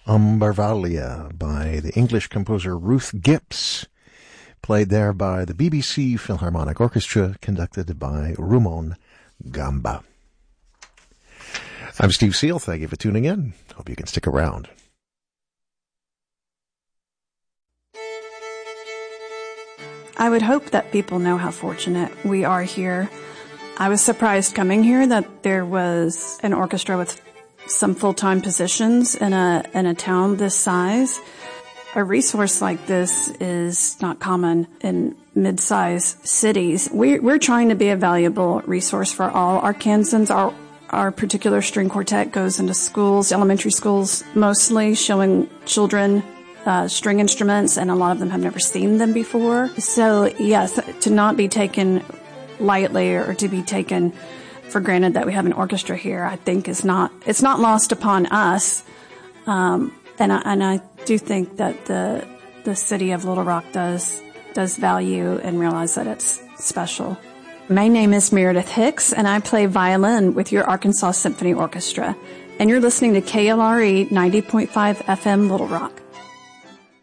Umbervalia by the English composer Ruth Gibbs, played there by the BBC Philharmonic Orchestra, conducted by Rumon Gamba. I'm Steve Seal. Thank you for tuning in. Hope you can stick around. I would hope that people know how fortunate we are here. I was surprised coming here that there was an orchestra with some full-time positions in a town this size. A resource like this is not common in mid-sized cities. We're trying to be a valuable resource for all Arkansans. Our particular string quartet goes into schools, elementary schools mostly, showing children string instruments, and a lot of them have never seen them before. So yes, to not be taken lightly or to be taken for granted that we have an orchestra here, I think it's not lost upon us. And I do think that the city of Little Rock does value and realize that it's special. My name is Meredith Hicks, and I play violin with your Arkansas Symphony Orchestra. And you're listening to KLRE 90.5 FM Little Rock.